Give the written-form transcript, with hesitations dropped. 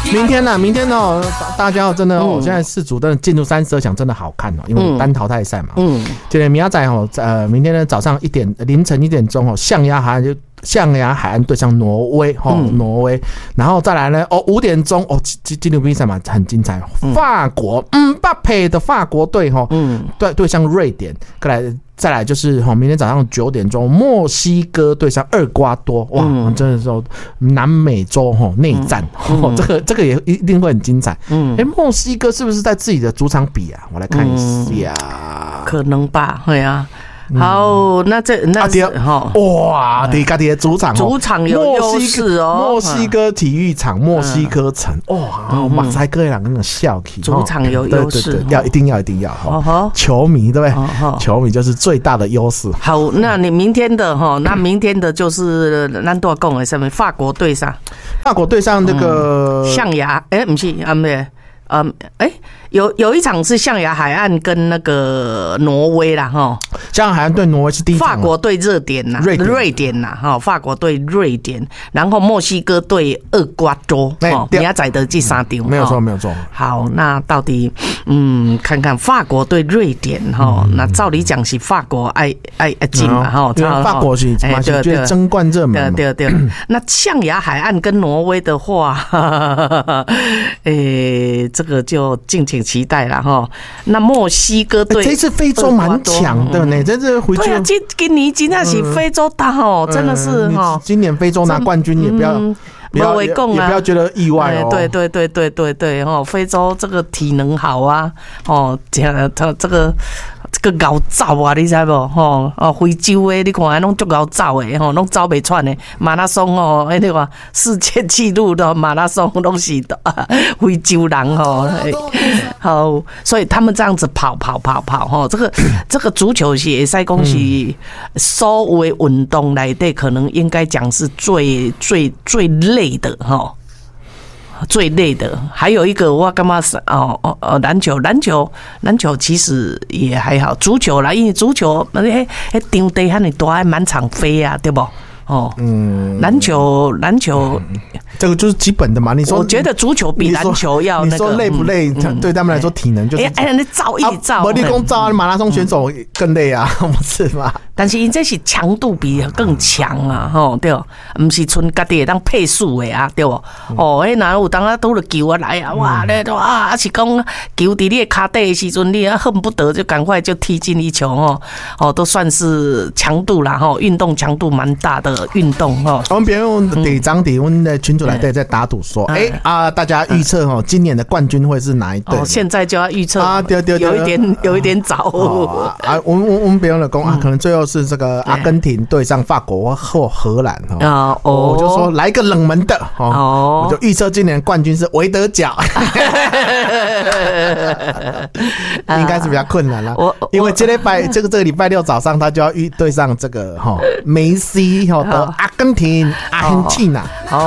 明天哦，大家真的哦，现在世足真的进入32强，真的好看哦，因为单淘汰赛嘛。今天明仔哦，明天呢早上凌晨1点钟哦，象牙海岸对上挪威，挪威，然后再来呢5点钟哦，今天比赛嘛很精彩，法国巴佩的法国队对上瑞典，再来就是明天早上9点钟，墨西哥对上厄瓜多，哇，真的是南美洲内战，这个也一定会很精彩。墨西哥是不是在自己的主场比啊？我来看一下， 可能吧，对啊。好，那哇，对，家己的主场有优势哦， 墨西哥体育场，墨西哥城，哇，马赛克人那种笑气， 主场有优势， 一定要，球迷对不对？球迷就是最大的优势。 好，那你明天的那明天的就是咱都要讲的什么？法国对上那个象牙，不是有一场是象牙海岸跟那个挪威啦， 象牙海岸对挪威是第一场， 法国对瑞典呐，法国对瑞典，然后墨西哥对厄瓜多，明仔载的这3场， 没有错。 好，那到底看看法国对瑞典那照理讲是法国爱进嘛法国是对争冠热门， 对。那象牙海岸跟挪威的话，这个就敬请期待了哈。那墨西哥队这次非洲蛮强的呢，这次回去对啊，今年真的是非洲大真的是今年非洲拿冠军也不要。也不要觉得意外哦。 对非洲这个体能好啊，这个高走啊，你知无？非洲的你看，拢足高走的，拢走袂喘的。马拉松那个世界纪录的马拉松拢是非洲人好，所以他们这样子跑这个足球是会使讲是所有的运动内底，可能应该讲是最累的最累的。还有一个我感觉是篮球其实也还好，足球啦，因为足球场地遐尼大，满场飞啊，对不？篮球这个就是基本的嘛。你说， 我觉得足球比篮球要那个， 你说累不累？对他们来说，体能就是你照一照， 你讲照马拉松选手更累啊，不是吗？ 但是因这是强度比更强啊，对，不是纯家己会当配速的啊，对不？哪有当拄了球来啊，哇，是讲球伫你的脚底的时阵，你恨不得就赶快就踢进一球都算是强度啦，运动强度蛮大的运动我们别用第张底，我们的群主来在打赌说，大家预测今年的冠军会是哪一队？ 现在就要预测啊，对，有一点早我们别用了讲可能最后是这个阿根廷对上法国或荷兰我就说来一个冷门的我就预测今年冠军是维德角，应该是比较困难了，因为这个礼拜6早上他就要对上这个梅西的阿根廷阿根廷啊。